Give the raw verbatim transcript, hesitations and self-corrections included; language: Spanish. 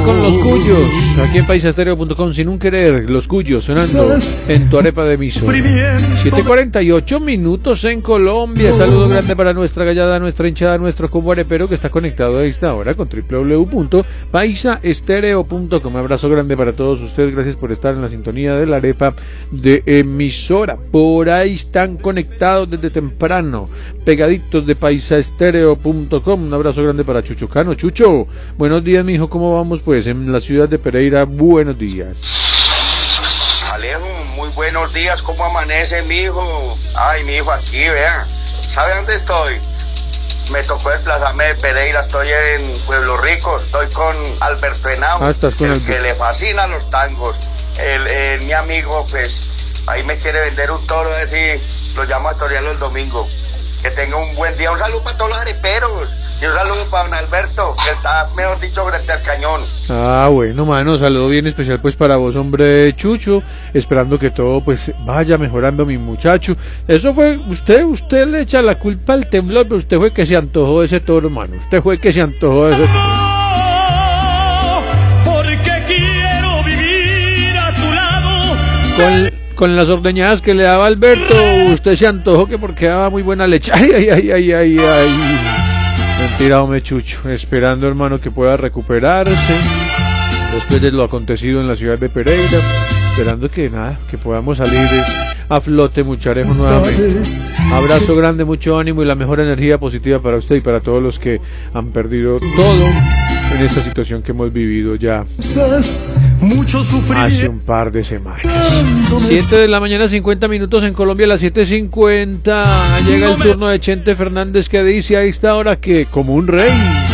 con los cuyos, aquí en paisa estéreo punto com, sin un querer, los cuyos sonando en tu arepa de miso. siete cuarenta y ocho minutos en Colombia. Saludo grande para nuestra gallada, nuestra hinchada, nuestro combo arepero que está conectado a esta hora con doble u doble u doble u punto paisa estéreo punto com. Abrazo grande para todos ustedes, gracias por estar en la sintonía de la arepa de emisora. Por ahí están conectados desde temprano, pegaditos de paisa estéreo punto com. Un abrazo grande para Chucho Cano. Chucho, buenos días, mijo, ¿cómo vamos pues en la ciudad de Pereira? Buenos días. Alejo, muy buenos días, ¿cómo amanece, mijo? Ay, mijo, aquí, vean, ¿sabe dónde estoy? Me tocó desplazarme de Pereira, estoy en Pueblo Rico, estoy con Alberto Henao, ah, estás con el Alberto, que le fascinan los tangos. El, el, mi amigo, pues, ahí me quiere vender un toro, a ver si lo llamo a torearlo el domingo. Que tenga un buen día, un saludo para todos los areperos. Y un saludo para don Alberto, que está, mejor dicho, frente al cañón. Ah, bueno, mano, saludo bien especial pues para vos, hombre Chucho, esperando que todo pues vaya mejorando, mi muchacho. Eso fue, usted, usted le echa la culpa al temblor, pero usted fue que se antojó de ese toro, hermano. Usted fue que se antojó de ese toro. Porque quiero vivir a tu lado. Con, con las ordeñadas que le daba Alberto, usted se antojó que porque daba muy buena leche. Ay, ay, ay, ay, ay, ay. Mentira, hombre Chucho, esperando, hermano, que pueda recuperarse después de lo acontecido en la ciudad de Pereira, esperando que nada, que podamos salir a flote, mucharejo, nuevamente. Abrazo grande, mucho ánimo y la mejor energía positiva para usted y para todos los que han perdido todo en esta situación que hemos vivido ya hace un par de semanas. siete de la mañana, cincuenta minutos en Colombia, a las siete cincuenta llega el turno de Chente Fernández, que dice a esta hora que como un rey